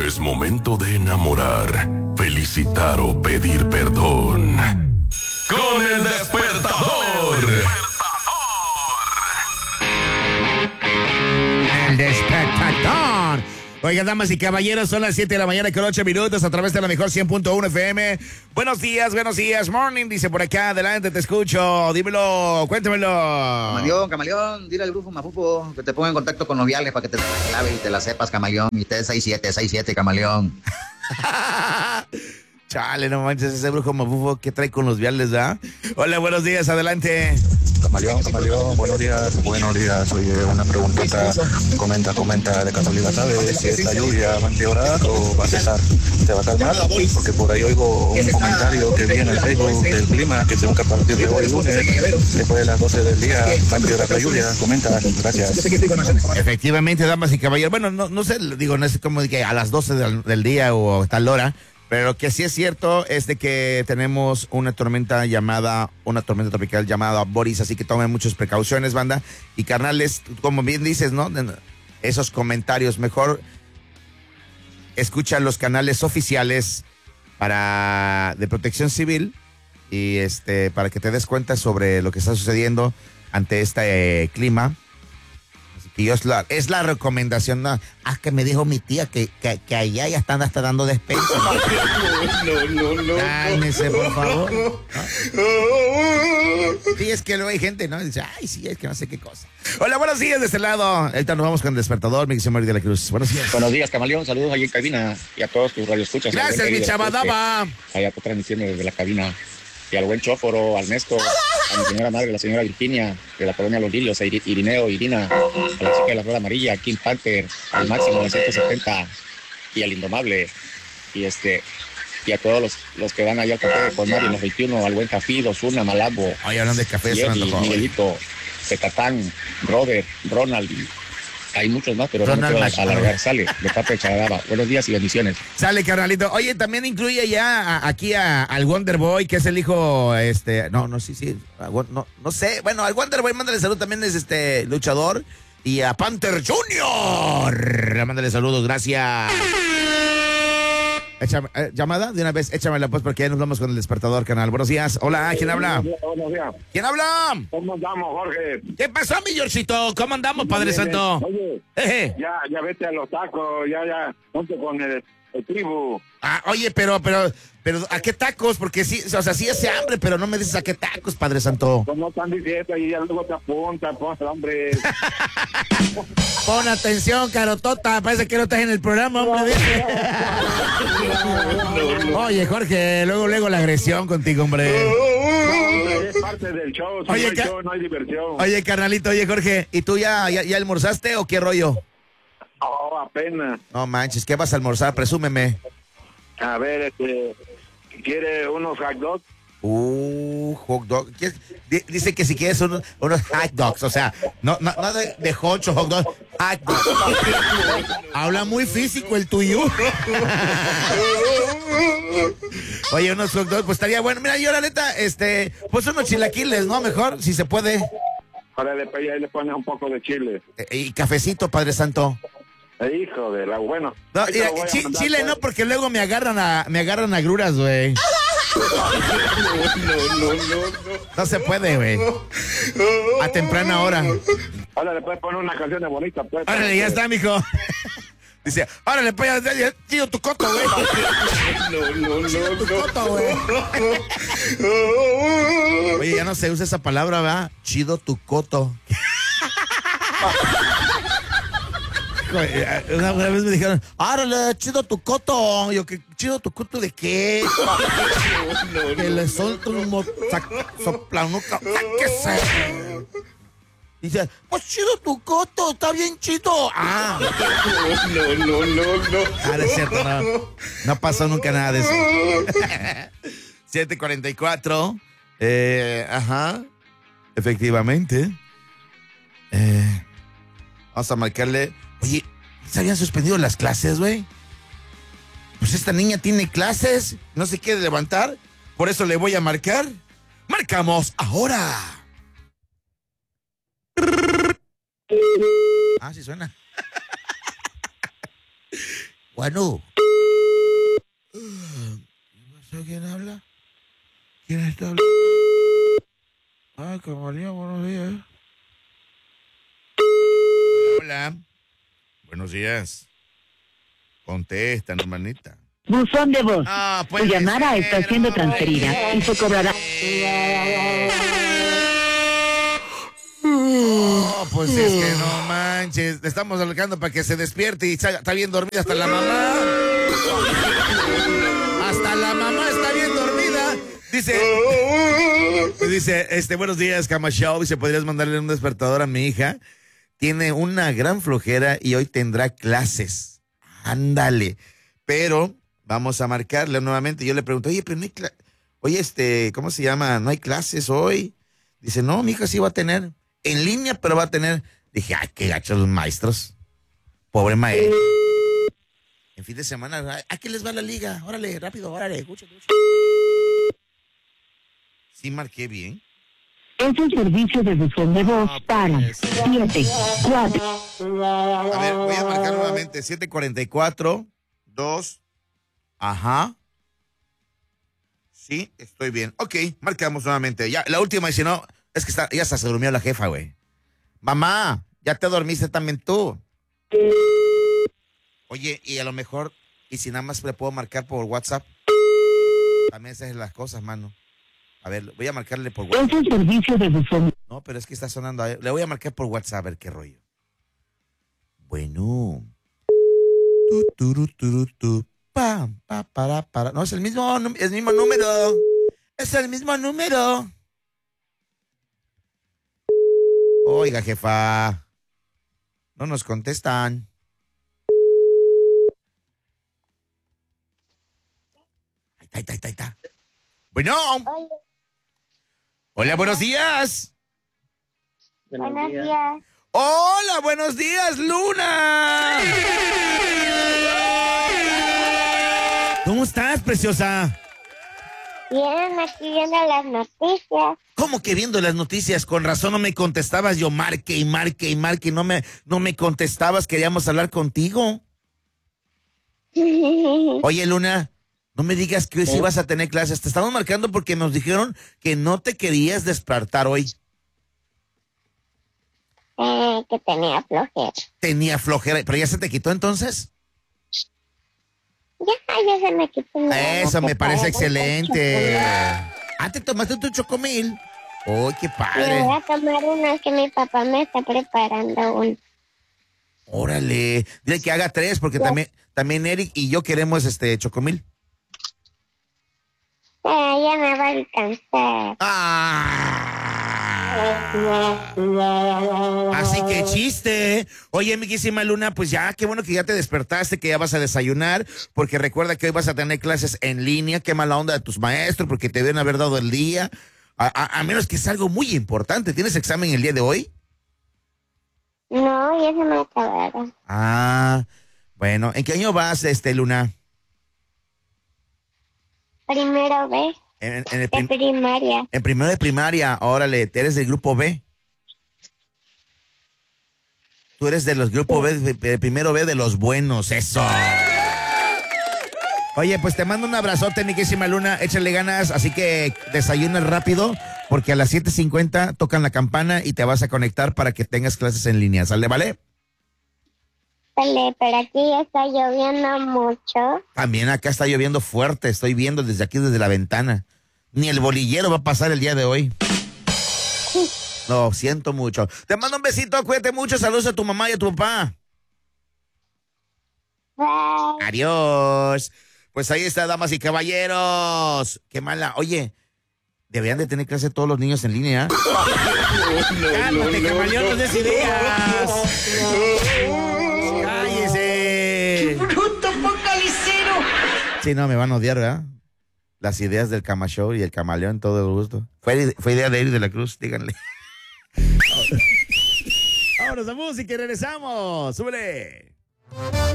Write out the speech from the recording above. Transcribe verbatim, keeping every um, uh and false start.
Es momento de enamorar, felicitar o pedir perdón. ¡Con el despertador! El despertador. Oigan, damas y caballeros, son las siete de la mañana con ocho minutos a través de la mejor cien punto uno F M. Buenos días, buenos días, morning, dice por acá, adelante, te escucho, dímelo, cuéntamelo. Camaleón, camaleón, dile al grupo Mafufo que te ponga en contacto con los viales para que te la clave y te la sepas, camaleón, y te seis siete, seis siete, camaleón. Chale, no manches, ese brujo mafufo que trae con los viales, ¿verdad? Hola, buenos días, adelante. Camaleón, camaleón, buenos días, buenos días. Oye, una preguntita, comenta, comenta, de casualidad, ¿sabes si esta lluvia va a empeorar o va a cesar? ¿Se va a calmar? Porque por ahí oigo un comentario que viene en el Facebook del clima, que según que a partir de hoy lunes, después de las doce del día, va a empeorar la lluvia. Comenta, gracias. Efectivamente, damas y caballeros, bueno, no, no sé, digo, no es como de que a las doce del, del día o tal hora, pero lo que sí es cierto es de que tenemos una tormenta llamada, una tormenta tropical llamada Boris, así que tomen muchas precauciones, banda. Y carnales, como bien dices, ¿no? Esos comentarios, mejor escucha los canales oficiales para de Protección Civil y este para que te des cuenta sobre lo que está sucediendo ante este eh, clima. Y es la, es la recomendación, ¿no? Ah, que me dijo mi tía que, que, que allá ya están hasta dando despensa. No, no, no. Cálmese, por favor. ¿No? Sí, es que luego hay gente, ¿no? Dice, ay, sí, es que no sé qué cosa. Hola, buenos días de este lado. Ahorita nos vamos con el despertador, mi querido Mario de la Cruz. Buenos días. Buenos días, camaleón. Saludos ahí en cabina y a todos tus radioescuchas. Gracias, mi chavadaba. Allá te transmitiendo desde la cabina. Y al buen Chóforo, al Nesco, a mi señora madre, la señora Virginia, de la colonia Los Lilios, a Irineo, Irina, a la chica de la Flor Amarilla, a King Panther, al Máximo de ciento setenta y al Indomable. Y este y a todos los, los que van allá al café de Colmar en los veintiuno, al buen Cafido, Zuna, Malambo, Oye, hablando de café, Yeti, Miguelito, Pecatán, Robert, Ronald. Hay muchos más, pero Ronald no me quiero alargar. Sale, de parte de Chagadaba. Buenos días y bendiciones. Sale, carnalito. Oye, también incluye ya a, aquí a, al Wonder Boy, que es el hijo, este, no, no, sí, sí, no, no sé. Bueno, al Wonder Boy, mándale salud, también es este luchador. Y a Panther junior Mándale saludos, gracias. Échame, eh, llamada de una vez, échamela pues porque ya nos vamos con el despertador, canal. Buenos días. Hola, ¿quién habla? Buenos días. ¿Quién habla? ¿Cómo andamos, Jorge? ¿Qué pasó, mi Georgito? ¿Cómo andamos, Padre Santo? Oye, Eje. ya, ya vete a los tacos, ya, ya, ponte con el, el tribu. Ah, oye, pero, pero, pero, ¿a qué tacos? Porque sí, o sea, sí hace hambre, pero no me dices a qué tacos, Padre Santo. Pues no están diciendo y ya luego te apuntan, ponte, hombre. Pon atención, carotota, parece que no estás en el programa, hombre. Oye, Jorge, luego, luego la agresión contigo, hombre. Es parte del show, si Oye, no hay ca- show, no hay diversión. Oye, carnalito, oye, Jorge, ¿y tú ya, ya, ya almorzaste o qué rollo? Oh, apenas. No manches, ¿qué vas a almorzar? Presúmeme. A ver, este, ¿quiere unos hot dogs? Uh, hot dog. ¿Qué- di- Dice que si quieres unos, unos hot dogs, o sea, no, no, no de, de hocho, hot dogs, hot dogs. Habla muy físico el tuyo. Oye, unos hot dogs, pues estaría bueno. Mira, yo la neta, este, pues unos chilaquiles, ¿no? Mejor, si se puede. Órale, pues ahí le pones un poco de chile. Eh, y cafecito, Padre Santo. Eh, hijo de la, bueno. No, ahí te mira, lo voy a chi- mandar, chile pues. no, porque luego me agarran a, me agarran agruras, güey. No, no, no, no. No se puede, güey. A temprana hora. Órale, puedes poner una canción de bonita, pues. Órale, ya está, mijo. Dice, órale, pues, ya, ya, chido tu coto, güey. No, no, no, Tu coto, güey. Oye, ya no se usa esa palabra, ¿verdad? Chido tu coto. Joder, Una, una vez me dijeron, órale, chido tu coto. Yo, ¿qué chido tu coto de qué? Que le solto un mo- sac- soplanuca. Sáquese. Dice, pues chido tu coto, está bien chido. Ah. no, no, no, no. Ah, no es cierto, no. No pasó nunca nada de eso. siete cuarenta y cuatro. Eh, ajá. Efectivamente. Eh, vamos a marcarle. Oye, ¿se habían suspendido las clases, güey? Pues esta niña tiene clases, no se quiere levantar, por eso le voy a marcar. ¡Marcamos ahora! Ah, sí suena. Bueno. ¿Quién habla? ¿Quién está hablando? Ay, Camaleón, buenos días. Hola. Buenos días. Contesta, hermanita. Buzón de voz. Ah, tu llamada ser, está siendo no transferida y se cobrará. Oh, pues es que no manches. Le estamos alargando para que se despierte y está, está bien dormida hasta la mamá. Hasta la mamá está bien dormida. Dice, dice, este, buenos días, Cama Show. Dice, ¿podrías mandarle un despertador a mi hija? Tiene una gran flojera y hoy tendrá clases. Ándale. Pero vamos a marcarle nuevamente. Yo le pregunto, oye, pero no hay cla- oye, este, ¿cómo se llama? ¿No hay clases hoy? Dice, no, mi hija sí va a tener. En línea, pero va a tener. Dije, ay, qué gachos los maestros. Pobre maestro. En fin de semana, ¿a qué les va la liga? Órale, rápido, órale, escucha, escucha. Sí marqué bien. Es un servicio de buzón de voz Ah, para pues. siete, cuatro. A ver, voy a marcar nuevamente. siete cuarenta y cuatro, dos. Ajá. Sí, estoy bien. Ok, marcamos nuevamente. Ya, la última, y si no, es que está, ya hasta se durmió la jefa, güey. Mamá, ya te dormiste también tú. Oye, y a lo mejor, y si nada más le puedo marcar por WhatsApp. También esas son las cosas, mano. A ver, voy a marcarle por Es WhatsApp. un servicio de buzón. No, pero es que está sonando. Le voy a marcar por WhatsApp a ver qué rollo. Bueno. Tu, turu, turu, tu. Pam, pa, para, para. No, es el mismo, es el mismo número. Es el mismo número. Oiga, jefa. No nos contestan. Ahí está, ahí está, ahí está. Bueno. Hola, buenos días. Buenos días. Hola, buenos días, Luna. ¿Cómo estás, preciosa? Bien, aquí viendo las noticias. ¿Cómo que viendo las noticias? Con razón no me contestabas. Yo marque y marque y marque y no me, no me contestabas. Queríamos hablar contigo. Oye, Luna, no me digas que hoy sí vas a tener clases. Te estamos marcando porque nos dijeron que no te querías despertar hoy. Eh, que tenía flojera. Tenía flojera, pero ya se te quitó entonces. Ya, ya se me quitó. Eso me parece excelente. Ah, ¿te tomaste tu chocomil? ¡Oh, qué Me padre! voy a tomar uno que mi papá me está preparando uno. Órale, dile que haga tres porque también, también Eric y yo queremos este chocomil. Eh, ya me va a alcanzar. ¡Ah! Así que chiste. Oye, amiguísima Luna, pues ya, qué bueno que ya te despertaste, que ya vas a desayunar, porque recuerda que hoy vas a tener clases en línea. Qué mala onda de tus maestros, porque te deben haber dado el día. A, a, a menos que es algo muy importante. ¿Tienes examen el día de hoy? No, ya se me acabaron. Ah, bueno. ¿En qué año vas, este, Luna? Primero B, En, en el de prim- primaria. en primero de primaria. Órale, eres del grupo B. Tú eres de los grupos B, de, de primero B de los buenos, eso. Oye, pues te mando un abrazote, miquísima Luna, échale ganas, así que desayunas rápido, porque a las siete cincuenta tocan la campana y te vas a conectar para que tengas clases en línea, ¿sale, vale? Vale, pero aquí ya está lloviendo mucho. También acá está lloviendo fuerte, estoy viendo desde aquí, desde la ventana. Ni el bolillero va a pasar el día de hoy. Lo siento mucho. Te mando un besito, cuídate mucho, saludos a tu mamá y a tu papá. Bye. Adiós. Pues ahí está, damas y caballeros. Qué mala. Oye, deberían de tener clase todos los niños en línea. Cálmate, camaleón, no des ideas. Cállese. ¡Bruto focalicero! Sí, no, me van a odiar, ¿verdad? Las ideas del Cama Show y el camaleón, todo el gusto. Fue, fue idea de Eric de la Cruz, díganle. Vámonos a música y regresamos. Súbele.